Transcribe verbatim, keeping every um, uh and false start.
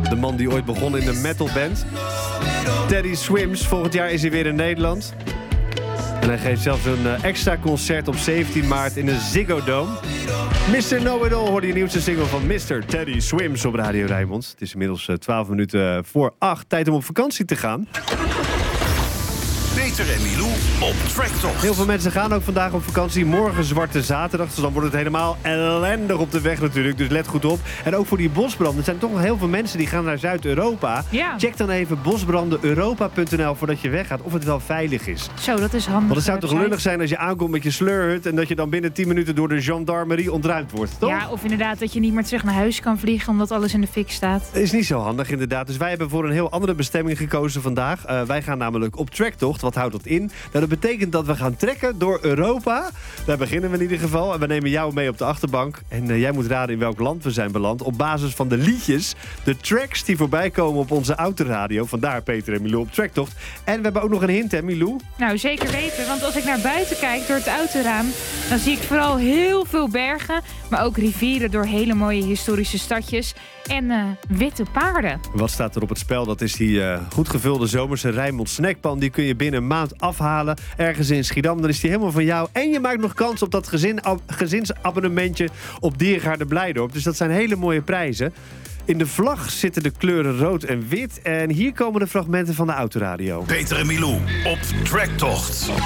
De man die ooit begon in de metalband. Teddy Swims. Volgend jaar is hij weer in Nederland. En hij geeft zelfs een uh, extra concert op zeventien maart in de Ziggo Dome. mister Know-It-All hoorde je nieuwste single van mister Teddy Swims op Radio Rijnmond. Het is inmiddels uh, twaalf minuten voor acht. Tijd om op vakantie te gaan. Peter en Milou op Tracktocht. Heel veel mensen gaan ook vandaag op vakantie. Morgen Zwarte Zaterdag. Dus dan wordt het helemaal ellendig op de weg natuurlijk. Dus let goed op. En ook voor die bosbranden. Er zijn toch nog heel veel mensen die gaan naar Zuid-Europa. Ja. Check dan even bosbranden europa punt n l voordat je weggaat. Of het wel veilig is. Zo, dat is handig. Want het zou toch lullig zijn als je aankomt met je sleurhut... en dat je dan binnen tien minuten door de gendarmerie ontruimd wordt, toch? Ja, of inderdaad dat je niet meer terug naar huis kan vliegen... omdat alles in de fik staat. Is niet zo handig, inderdaad. Dus wij hebben voor een heel andere bestemming gekozen vandaag. Uh, wij gaan namelijk op tracktocht. Wat houdt dat in? Nou, dat betekent dat we gaan trekken door Europa. Daar beginnen we in ieder geval. En we nemen jou mee op de achterbank. En uh, jij moet raden in welk land we zijn beland. Op basis van de liedjes, de tracks die voorbij komen op onze autoradio. Vandaar Peter en Milou op tracktocht. En we hebben ook nog een hint, hè Milou? Nou, zeker weten. Want als ik naar buiten kijk door het autoraam... dan zie ik vooral heel veel bergen. Maar ook rivieren door hele mooie historische stadjes. En uh, witte paarden. Wat staat er op het spel? Dat is die uh, goed gevulde zomerse Rijnmond snackpan. Die kun je binnen een maand afhalen. Ergens in Schiedam. Dan is die helemaal van jou. En je maakt nog kans op dat gezin, ab, gezinsabonnementje op Diergaarde Blijdorp. Dus dat zijn hele mooie prijzen. In de vlag zitten de kleuren rood en wit. En hier komen de fragmenten van de autoradio. Peter en Milou op Tracktocht.